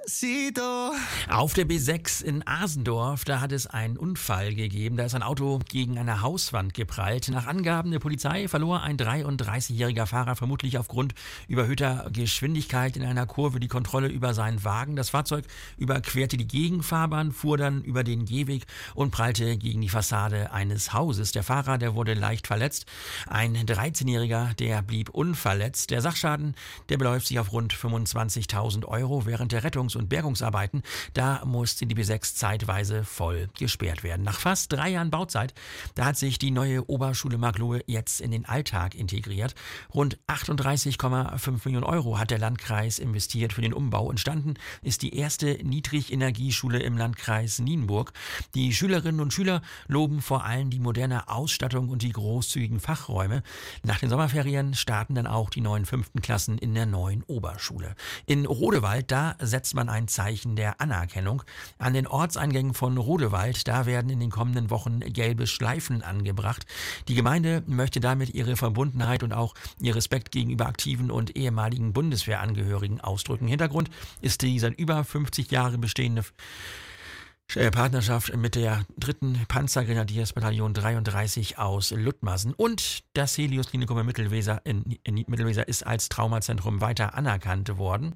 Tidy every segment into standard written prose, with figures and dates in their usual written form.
Despacito. Auf der B6 in Asendorf, da hat es einen Unfall gegeben. Da ist ein Auto gegen eine Hauswand geprallt. Nach Angaben der Polizei verlor ein 33-jähriger Fahrer vermutlich aufgrund überhöhter Geschwindigkeit in einer Kurve die Kontrolle über seinen Wagen. Das Fahrzeug überquerte die Gegenfahrbahn, fuhr dann über den Gehweg und prallte gegen die Fassade eines Hauses. Der Fahrer, der wurde leicht verletzt. Ein 13-jähriger, der blieb unverletzt. Der Sachschaden, der beläuft sich auf rund 25.000 Euro. Während der Rettungs- und Bergungsarbeiten, da musste die B6 zeitweise voll gesperrt werden. Nach fast 3 Jahren Bauzeit, da hat sich die neue Oberschule Marklohe jetzt in den Alltag integriert. Rund 38,5 Millionen Euro hat der Landkreis investiert für den Umbau. Entstanden ist die erste Niedrigenergieschule im Landkreis Nienburg. Die Schülerinnen und Schüler loben vor allem die moderne Ausstattung und die großzügigen Fachräume. Nach den Sommerferien starten dann auch die neuen 5. Klassen in der neuen Oberschule. In Rodewald, da setzt man ein Zeichen der Anerkennung. An den Ortseingängen von Rodewald, da werden in den kommenden Wochen gelbe Schleifen angebracht. Die Gemeinde möchte damit ihre Verbundenheit und auch ihr Respekt gegenüber aktiven und ehemaligen Bundeswehrangehörigen ausdrücken. Hintergrund ist die seit über 50 Jahren bestehende Partnerschaft mit der 3. Panzergrenadiersbataillon 33 aus Luttmasen. Und das Helios Klinikum in Mittelweser ist als Traumazentrum weiter anerkannt worden.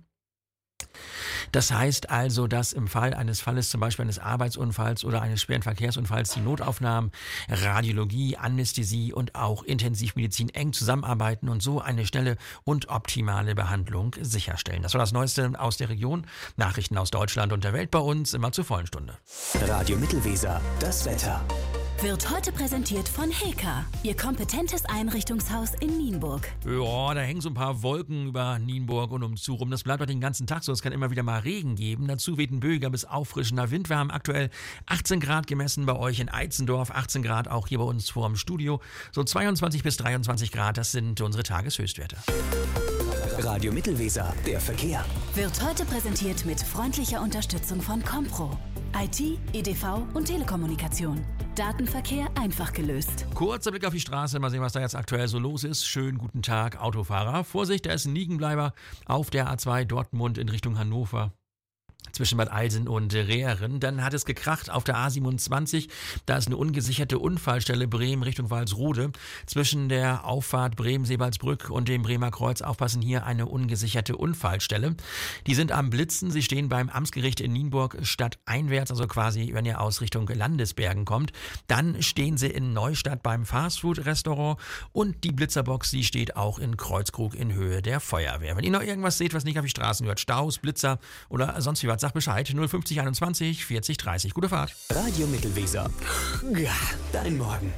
Das heißt also, dass im Fall eines Falles, zum Beispiel eines Arbeitsunfalls oder eines schweren Verkehrsunfalls, die Notaufnahmen, Radiologie, Anästhesie und auch Intensivmedizin eng zusammenarbeiten und so eine schnelle und optimale Behandlung sicherstellen. Das war das Neueste aus der Region. Nachrichten aus Deutschland und der Welt bei uns immer zur vollen Stunde. Radio Mittelweser, das Wetter. Wird heute präsentiert von Heka, Ihr kompetentes Einrichtungshaus in Nienburg. Ja, da hängen so ein paar Wolken über Nienburg und umzu rum. Das bleibt auch den ganzen Tag so. Es kann immer wieder mal Regen geben. Dazu weht ein böiger bis auffrischender Wind. Wir haben aktuell 18 Grad gemessen bei euch in Eitzendorf, 18 Grad auch hier bei uns vor dem Studio. So 22 bis 23 Grad, das sind unsere Tageshöchstwerte. Radio Mittelweser, der Verkehr. Wird heute präsentiert mit freundlicher Unterstützung von Compro. IT, EDV und Telekommunikation. Datenverkehr einfach gelöst. Kurzer Blick auf die Straße, mal sehen, was da jetzt aktuell so los ist. Schönen guten Tag, Autofahrer. Vorsicht, da ist ein Liegenbleiber auf der A2 Dortmund in Richtung Hannover. Zwischen Bad Eilsen und Rehren. Dann hat es gekracht auf der A27. Da ist eine ungesicherte Unfallstelle Bremen Richtung Walsrode. Zwischen der Auffahrt Bremen-Seebaldsbrück und dem Bremer Kreuz aufpassen, hier eine ungesicherte Unfallstelle. Die sind am Blitzen. Sie stehen beim Amtsgericht in Nienburg stadteinwärts, also quasi, wenn ihr aus Richtung Landesbergen kommt. Dann stehen sie in Neustadt beim Fastfood-Restaurant und die Blitzerbox, die steht auch in Kreuzkrug in Höhe der Feuerwehr. Wenn ihr noch irgendwas seht, was nicht auf die Straßen gehört, Staus, Blitzer oder sonst wie was, sag Bescheid. 050 21 40 30. Gute Fahrt. Radio Mittelweser. Ja, dein Morgen.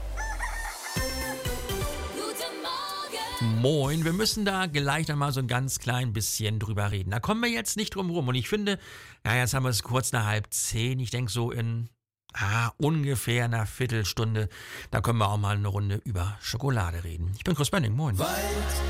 Moin, wir müssen da gleich noch mal so ein ganz klein bisschen drüber reden. Da kommen wir jetzt nicht drum rum. Und ich finde, ja, jetzt haben wir es kurz nach 9:30. Ich denke so in ungefähr einer Viertelstunde, da können wir auch mal eine Runde über Schokolade reden. Ich bin Chris Benning, moin.